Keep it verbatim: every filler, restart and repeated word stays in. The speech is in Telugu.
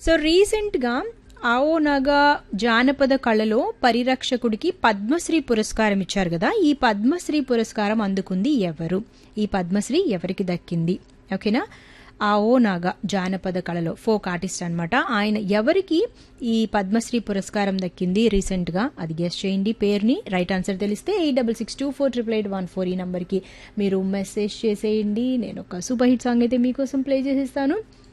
సో రీసెంట్గా ఆవోనాగా జానపద కళలో పరిరక్షకుడికి పద్మశ్రీ పురస్కారం ఇచ్చారు కదా, ఈ పద్మశ్రీ పురస్కారం అందుకుంది ఎవరు? ఈ పద్మశ్రీ ఎవరికి దక్కింది? ఓకేనా, ఆవోనాగా జానపద కళలో ఫోక్ ఆర్టిస్ట్ అనమాట. ఆయన ఎవరికి ఈ పద్మశ్రీ పురస్కారం దక్కింది రీసెంట్గా? అది గెస్ట్ చేయండి పేరుని. రైట్ ఆన్సర్ తెలిస్తే eight double six two four triple eight one four ఈ నంబర్కి మీరు మెసేజ్ చేసేయండి. నేను ఒక సూపర్ హిట్ సాంగ్ అయితే మీకోసం ప్లే చేసేస్తాను.